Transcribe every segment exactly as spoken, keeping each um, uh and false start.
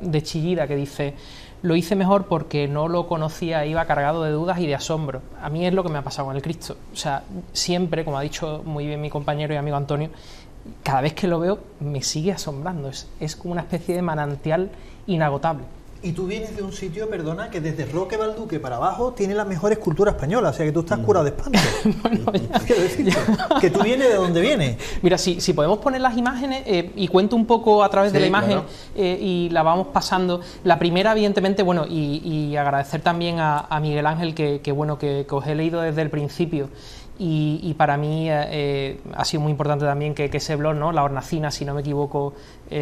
de Chillida, que dice: lo hice mejor porque no lo conocía, iba cargado de dudas y de asombro. A mí es lo que me ha pasado con el Cristo. O sea, siempre, como ha dicho muy bien mi compañero y amigo Antonio, cada vez que lo veo me sigue asombrando. Es, es como una especie de manantial inagotable. Y tú vienes de un sitio, perdona, que desde Roque Balduque para abajo tiene la mejor escultura española, o sea que tú estás curado de espanto. Bueno, ya, Quiero decirte, que tú vienes de donde vienes. Mira, si, si podemos poner las imágenes eh, y cuento un poco a través Sí, de la imagen, claro. eh, y la vamos pasando. La primera, evidentemente, bueno, y, y agradecer también a, a Miguel Ángel, que, que bueno, que, que os he leído desde el principio. Y, y para mí eh, ha sido muy importante también que, que ese blog, ¿no? La Hornacina, si no me equivoco,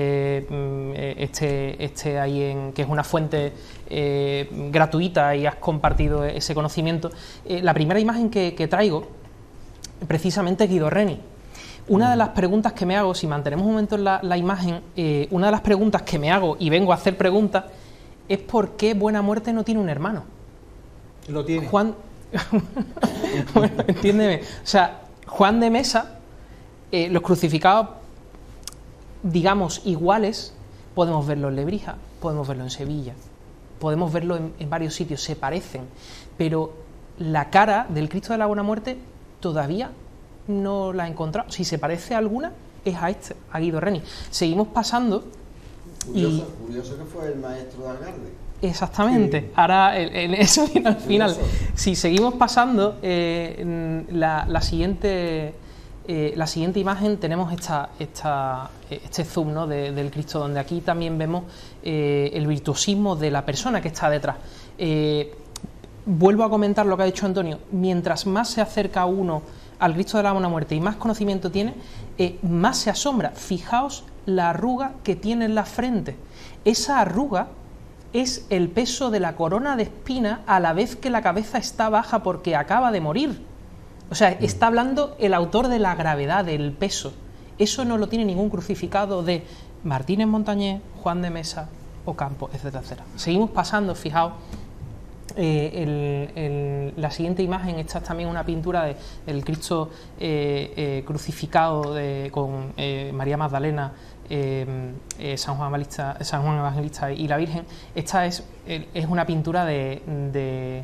eh, este, este ahí en, que es una fuente eh, gratuita, y has compartido ese conocimiento. Eh, la primera imagen que, que traigo precisamente es Guido Reni. Una de las preguntas que me hago, si mantenemos un momento la, la imagen, eh, una de las preguntas que me hago, y vengo a hacer preguntas, es por qué Buena Muerte no tiene un hermano. Lo tiene. Juan... Bueno, entiéndeme, o sea, Juan de Mesa, eh, los crucificados, digamos, iguales, podemos verlo en Lebrija, podemos verlo en Sevilla, podemos verlo en, en varios sitios, se parecen, pero la cara del Cristo de la Buena Muerte todavía no la he encontrado. Si se parece a alguna, es a este, a Guido Reni. Seguimos pasando. Curioso, y... curioso que fue el maestro de Algarve. Exactamente, sí. Ahora en eso viene al final. Si seguimos pasando, eh, la, la siguiente eh, la siguiente imagen tenemos esta, esta, este zoom, ¿no? de, del Cristo, donde aquí también vemos eh, el virtuosismo de la persona que está detrás. Eh, vuelvo a comentar lo que ha dicho Antonio: mientras más se acerca uno al Cristo de la Buena Muerte y más conocimiento tiene, eh, más se asombra. Fijaos la arruga que tiene en la frente. Esa arruga es el peso de la corona de espina, a la vez que la cabeza está baja porque acaba de morir. O sea, está hablando el autor de la gravedad, del peso. Eso no lo tiene ningún crucificado de Martínez Montañés, Juan de Mesa, Ocampo, etcétera, etcétera. Seguimos pasando, fijaos, eh, el, el, la siguiente imagen. Esta es también una pintura de el Cristo eh, eh, crucificado de, con eh, María Magdalena, Eh, eh, San Juan Evangelista, San Juan Evangelista y la Virgen. Esta es, eh, es una pintura de de,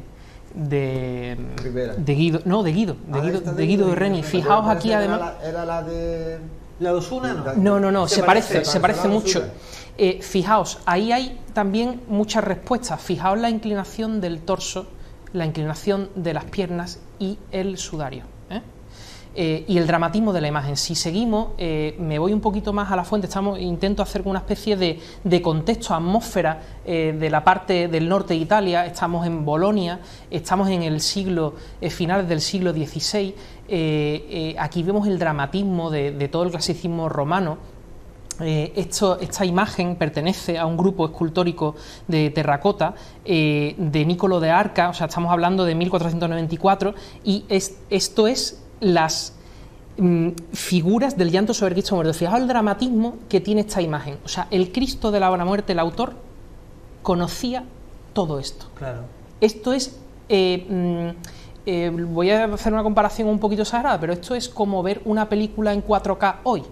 de, de Guido, no, de Guido, de Guido, de, de Guido de Reni. Fijaos aquí además. Era la, era la de la de Osuna, ¿no? No, no, no, se, se parece, parece, se parece mucho. Eh, fijaos, ahí hay también muchas respuestas. Fijaos la inclinación del torso, la inclinación de las piernas y el sudario. ¿eh? Eh, y el dramatismo de la imagen. Si seguimos, eh, me voy un poquito más a la fuente, estamos, intento hacer una especie de, de contexto, atmósfera eh, de la parte del norte de Italia. Estamos en Bolonia, estamos en el siglo, eh, finales del siglo dieciséis, eh, eh, aquí vemos el dramatismo de, de todo el clasicismo romano. Eh, esto, esta imagen pertenece a un grupo escultórico de terracota eh, de Nicolo de Arca, o sea, estamos hablando de mil cuatrocientos noventa y cuatro, y es, esto es las mm, figuras del llanto sobre Cristo muerto. Fijaos el dramatismo que tiene esta imagen. O sea, el Cristo de la Buena Muerte, el autor, conocía todo esto. Claro. Esto es, eh, mm, eh, voy a hacer una comparación un poquito exagerada, pero esto es como ver una película en cuatro K hoy.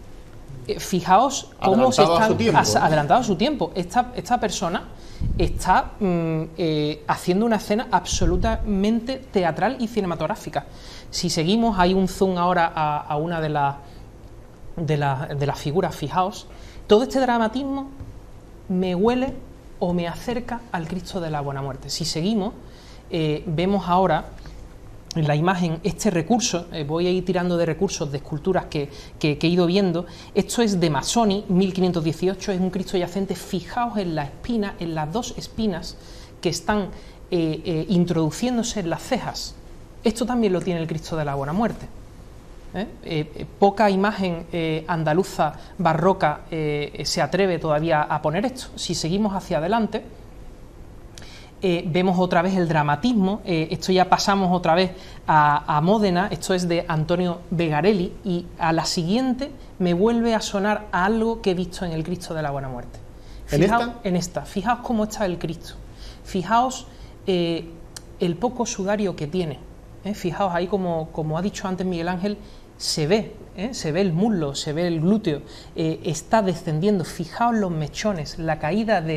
Eh, fijaos cómo se están adelantado a su tiempo. Esta, esta persona está mm, eh, haciendo una escena absolutamente teatral y cinematográfica. Si seguimos, hay un zoom ahora a, a una de las de, la, de las figuras. Fijaos, todo este dramatismo me huele o me acerca al Cristo de la Buena Muerte. Si seguimos, eh, vemos ahora en la imagen este recurso. Eh, voy a ir tirando de recursos de esculturas que, que, que he ido viendo. Esto es de Masoni, mil quinientos dieciocho, es un Cristo yacente. Fijaos en la espina, en las dos espinas que están eh, eh, introduciéndose en las cejas. Esto también lo tiene el Cristo de la Buena Muerte. ¿Eh? Eh, poca imagen eh, andaluza barroca eh, se atreve todavía a poner esto. Si seguimos hacia adelante, eh, vemos otra vez el dramatismo. Eh, esto ya pasamos otra vez a, a Módena. Esto es de Antonio Vegarelli, y a la siguiente me vuelve a sonar a algo que he visto en el Cristo de la Buena Muerte. Fijaos, ¿En esta? En esta. Fijaos cómo está el Cristo. Fijaos eh, el poco sudario que tiene. ¿eh? Fijaos ahí, como, como ha dicho antes Miguel Ángel, se ve, ¿eh? se ve el muslo, se ve el glúteo, eh, está descendiendo. Fijaos los mechones, la caída de